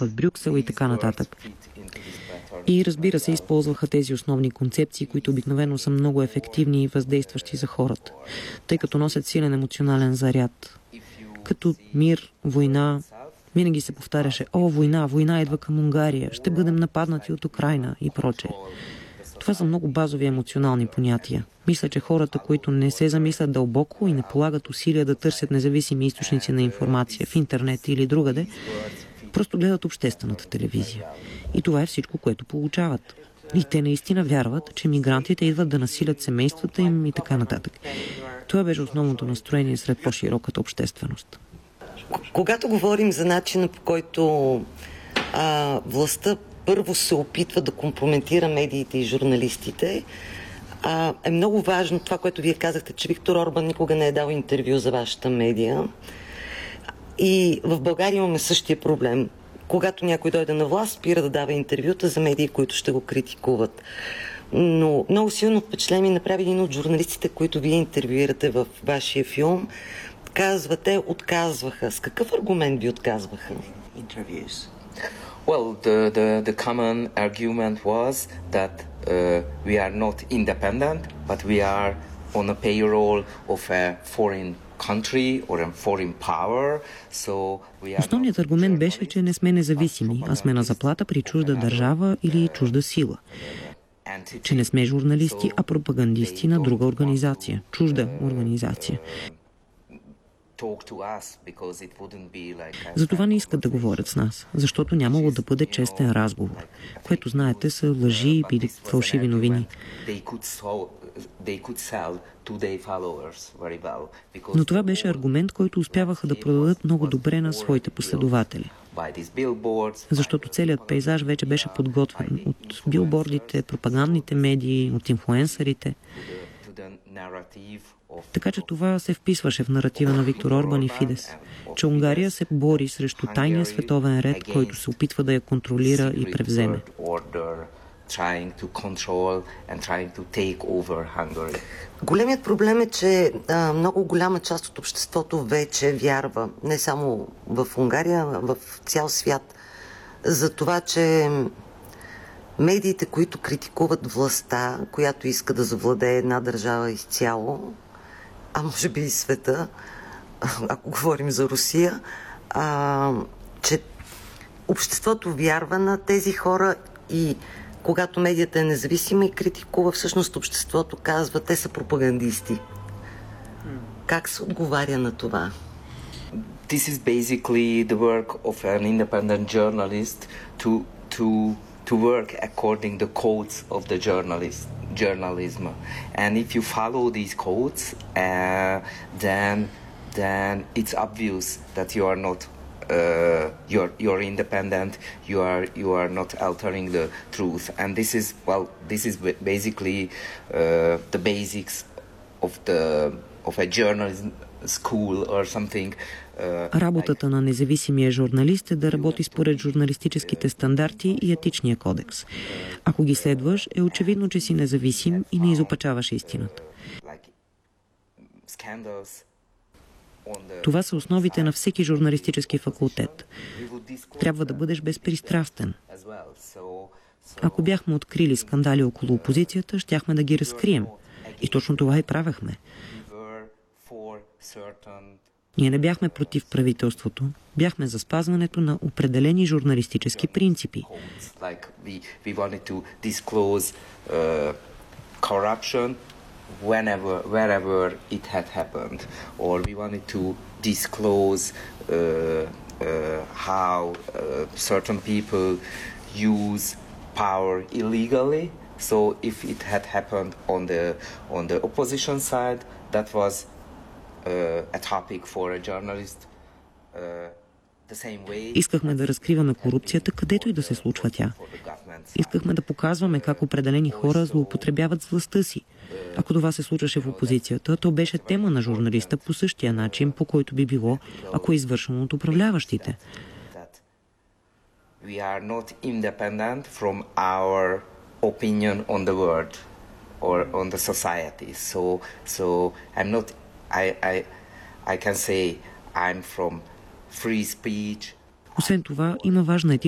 път Брюксел и така нататък. И разбира се, използваха тези основни концепции, които обикновено са много ефективни и въздействащи за хората, тъй като носят силен емоционален заряд. Като мир, война, винаги се повтаряше: "О, война, война идва към Унгария, ще бъдем нападнати от Украйна" и прочее. Това са много базови емоционални понятия. Мисля, че хората, които не се замислят дълбоко и не полагат усилия да търсят независими източници на информация в интернет или другаде, просто гледат обществената телевизия. И това е всичко, което получават. И те наистина вярват, че мигрантите идват да насилят семействата им и така нататък. Това беше основното настроение сред по-широката общественост. Когато говорим за начина, по който властта първо се опитва да компрометира медиите и журналистите, е много важно това, което вие казахте, че Виктор Орбан никога не е дал интервю за вашата медия. И в България имаме същия проблем. Когато някой дойде на власт, спира да дава интервюта за медии, които ще го критикуват. Но много силно впечатление ми направи един от журналистите, които вие интервюирате в вашия филм. Казвате, отказваха. С какъв аргумент ви отказваха? Well, the common argument was that we are not independent, but we are on a payroll of a foreign country or a foreign power. So основният аргумент беше, че не сме независими, а сме на заплата при чужда държава или чужда сила. Че не сме журналисти, а пропагандисти на друга организация, чужда организация. Затова не искат да говорят с нас, защото нямало да бъде честен разговор, което, знаете, са лъжи или фалшиви новини. Но това беше аргумент, който успяваха да продадат много добре на своите последователи. Защото целият пейзаж вече беше подготвен от билбордите, пропагандните медии, от инфлуенсърите. Така че това се вписваше в наратива на Виктор Орбан и Фидес, че Унгария се бори срещу тайния световен ред, който се опитва да я контролира и превземе. Големият проблем е, че много голяма част от обществото вече вярва, не само в Унгария, а в цял свят, за това, че медиите, които критикуват властта, която иска да завладее една държава изцяло, а може би и света, ако говорим за Русия, че обществото вярва на тези хора и когато медията е независима и критикува, всъщност обществото казва, те са пропагандисти. Как се отговаря на това? This is basically the work of an independent journalist to work according the codes of the journalism. And if you follow these codes, then it's obvious that you are not you're independent. You are not altering the truth. And this is basically the basics of a journalism school or something. Работата на независимия журналист е да работи според журналистическите стандарти и етичния кодекс. Ако ги следваш, е очевидно, че си независим и не изопачаваш истината. Това са основите на всеки журналистически факултет. Трябва да бъдеш безпристрастен. Ако бяхме открили скандали около опозицията, щяхме да ги разкрием. И точно това и правехме. Ние не бяхме против правителството, бяхме за спазването на определени журналистически принципи. Wherever it had happened, or we wanted to disclose how certain people use power illegally. So if it had happened on the opposition side, that was a topic for a journalist. Искахме да разкриваме корупцията, където и да се случва тя. Искахме да показваме как определени хора злоупотребяват с властта си. Ако това се случваше в опозицията, то беше тема на журналиста по същия начин, по който би било, ако е извършено от управляващите. We are not independent from our opinion on the world or on the society. So I'm not. I can say I'm from free speech. Освен това, има важна етична